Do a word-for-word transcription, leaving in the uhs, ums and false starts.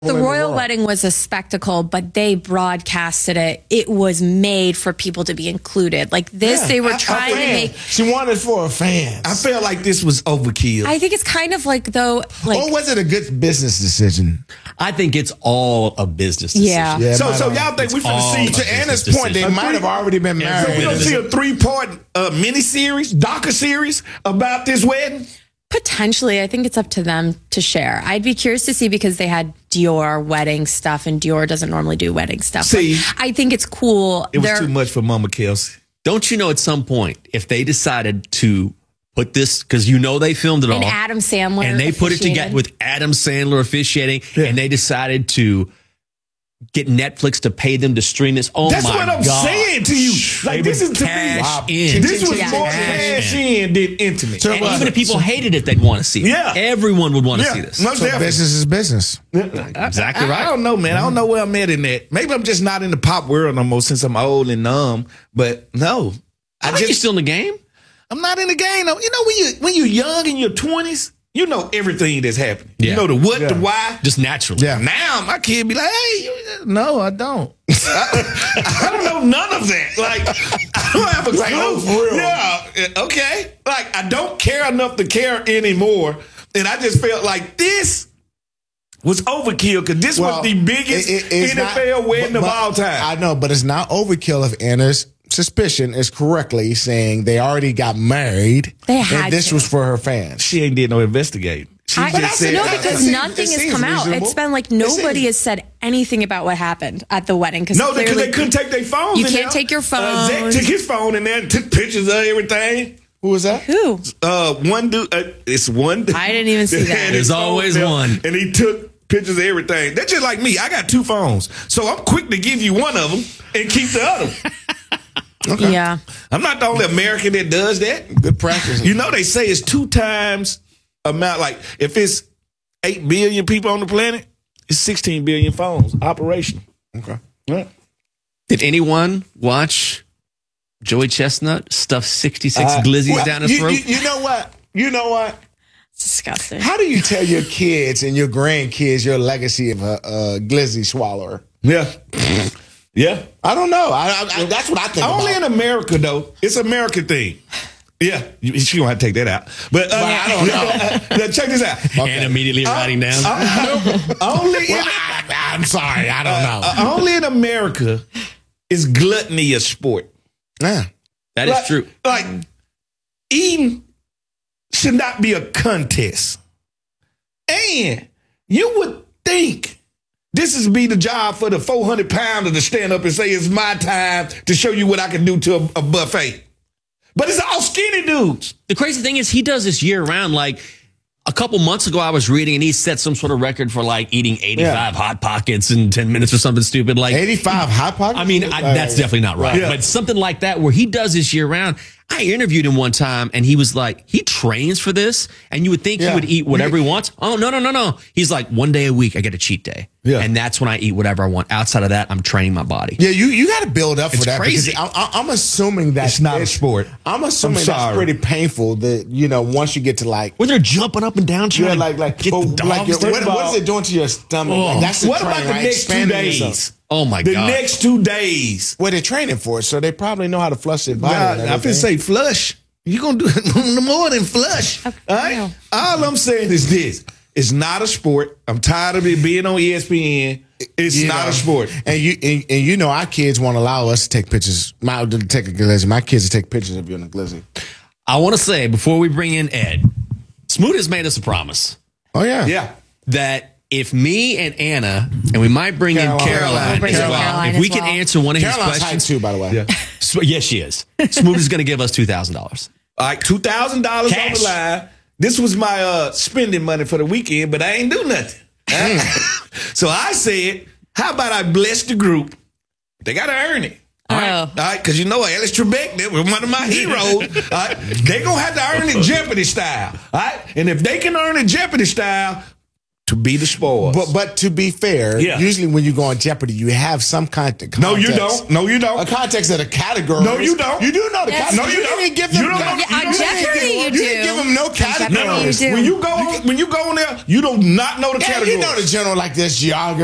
The royal wedding was a spectacle, but they broadcasted it. It was made for people to be included. Like this, Yeah, they were I- trying I- to make. She wanted for her fans. I felt like this was overkill. I think it's kind of like though, like or was it a good business decision? I think it's all a business decision. Yeah. Yeah, it so, might so have- y'all think we It's finna all see? a To Anna's business point, they decision. might have already been Every So we married. gonna see a three-part uh, mini-series, docu-series about this wedding? potentially, I think it's up to them to share. I'd be curious to see because they had Dior wedding stuff, and Dior doesn't normally do wedding stuff. See, But I think it's cool. It was They're- too much for Mama Kelsey. Don't you know at some point, if they decided to put this, because you know they filmed it And all, Adam Sandler and they put it officiated. together with Adam Sandler officiating, and they decided to get Netflix to pay them to stream this. Oh That's my what I'm God. saying to you. Like, They this would is to cash me. in. This was Yeah. more Cash cash in. in than intimate. So And what? even if people hated it, they'd want to see it. Yeah. Everyone would want to yeah, see this. most So definitely. business is business. Exactly I, right. I don't know, man. I don't know where I'm at in that. Maybe I'm just not in the pop world no more since I'm old and numb. But no, I I think you're just still in the game. I'm not in the game. though. You know, when you when you're young in your twenties, you know everything that's happening. Yeah. You know the what, Yeah. the why. Just naturally. Yeah. Now my kid be like, "Hey, you, no, I don't. I, I don't know none of that. Like, I don't have a Like, clue. oh, for real? Yeah, okay. Like, I don't care enough to care anymore. And I just felt like this was overkill because this was the biggest it- it- it's N F L not- wedding but- of but all time. I know, but it's not overkill if Anna's suspicion is correctly saying they already got married. They had and this to. was for her fans. she ain't did no investigating. She I, just said, no, I- because it nothing seems- it has seems come out. reasonable. It's been like It nobody seems- has said anything about what happened at the wedding. Because No, because they couldn't take their phones. You in can't there. take your Uh, phones. Zach took his phone in there and took pictures of everything. Who was that? Who? Uh, one dude, uh, it's one dude. I didn't even see that. Had his There's phone always there, one. And he took pictures of everything. They're just like me. I got two phones. So I'm quick to give you one of them and keep the other one. Yeah. I'm not the only American that does that. Good practice. You know, they say it's two times amount. Like, if it's eight billion people on the planet, it's sixteen billion phones operational. Okay. Right. Did anyone watch Joey Chestnut stuff sixty-six Uh, glizzies Well, down his you, throat? you, you know what? You know what? It's disgusting. How do you tell your kids and your grandkids your legacy of a, a glizzy swallower? Yeah. Yeah. I don't know. I, I, I, that's what I think. Only about. in America, though. It's an American thing. Yeah, you- she gonna have to take that out. But uh, I don't know. Now, check this out. And immediately writing down. Only in, Well, I, I'm sorry. I don't know. uh, only in America is gluttony a sport. yeah. that is Like- true. Like eating should not be a contest. And you would think this is be the job for the four hundred pounder to stand up and say it's my time to show you what I can do to a, a buffet. But it's all skinny dudes. The crazy thing is he does this year round. Like a couple months ago, I was reading and he set some sort of record for like eating eighty-five Yeah. Hot Pockets in ten minutes or something stupid. Like, eighty-five hot pockets. I mean, I, that's definitely not right. Yeah. But something like that where he does this year round. I interviewed him one time and he was like, he trains for this and you would think Yeah. he would eat whatever he wants. Oh, no, no, no, no. He's like, one day a week, I get a cheat day. Yeah. And that's when I eat whatever I want. Outside of that, I'm training my body. Yeah, you, you got to build up for It's that. crazy. because I, I, I'm assuming that It's not a sport. I'm assuming I'm that's sorry. pretty painful. That you know, once you get to like, Where they're jumping up and down trying yeah, to like like, get but the dogs. like your- to- what, what is it doing to your stomach? Oh. Like, that's the What train, about the right? next two Expanding days? yourself. Oh, my The God. next two days. Well, they're training for it, so they probably know how to flush their body. Nah, and I everything. finna say flush. You gonna do it more than flush. All right? no. All I'm saying is this. It's not a sport. I'm tired of it being on E S P N. It's You not know, a sport. And you and, and you know our kids won't allow us to take pictures. My to take a glizzy. My kids will take pictures of you in a glizzy. I want to say before we bring in Ed, Smoot has made us a promise Oh yeah, Yeah. that if me and Anna, and we might bring Caroline. in Caroline, We'll bring as in well, Caroline if we as can well. answer one of his Caroline's high questions. too, by the way. Yeah. Sm- yes, she is. Smoot is going to give us two thousand dollars. All right, two thousand dollars on Cash. the line. This was my uh, spending money for the weekend, but I ain't do nothing. So I said, how about I bless the group? They got to earn it. All right, Oh. all right, because you know Alex Trebek, they were one of my heroes. All right, they gonna have to earn it Jeopardy style. All right, and if they can earn it Jeopardy style, to be the spoils. But but to be fair, Yeah. usually when you go on Jeopardy, you have some kind of context. no, you don't. No, you A don't. context of the category. No, you don't. You do know the Yes. category. No, you don't. didn't give them You don't no- know- Yeah, on you don't Jeopardy give, you you do. didn't give them no category. Jeopardy you do. When you go on, when you go on there, you do not know the Yeah, category. you know the general like this geography.